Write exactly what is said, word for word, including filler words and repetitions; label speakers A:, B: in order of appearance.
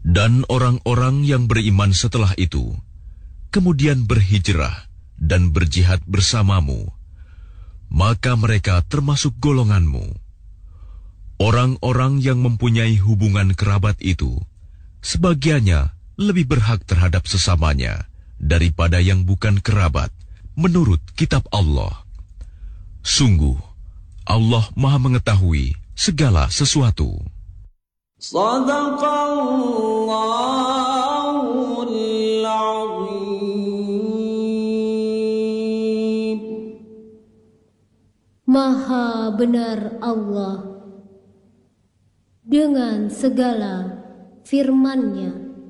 A: Dan orang-orang yang beriman setelah itu, kemudian berhijrah dan berjihad bersamamu, maka mereka termasuk golonganmu. Orang-orang yang mempunyai hubungan kerabat itu, sebagiannya lebih berhak terhadap sesamanya daripada yang bukan kerabat, menurut kitab Allah. Sungguh, Allah Maha Mengetahui segala sesuatu.
B: Sadaqallahul Azim.
C: Maha benar Allah dengan segala firman-Nya.